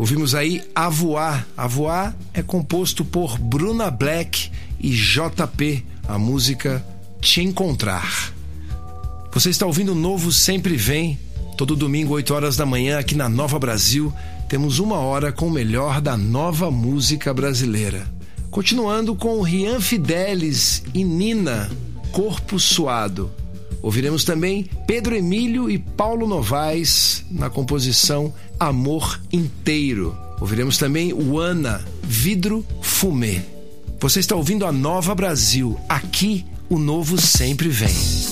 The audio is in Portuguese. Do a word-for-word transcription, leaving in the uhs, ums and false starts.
Ouvimos aí A Voar. A Voar é composto por Bruna Black e J P, a música Te Encontrar. Você está ouvindo o Novo Sempre Vem. Todo domingo, oito horas da manhã, aqui na Nova Brasil, temos uma hora com o melhor da nova música brasileira. Continuando com Rian Fidelis e Nina, Corpo Suado. Ouviremos também Pedro Emílio e Paulo Novaes na composição Amor Inteiro. Ouviremos também Uana, Vidro Fumê. Você está ouvindo a Nova Brasil. Aqui o novo sempre vem.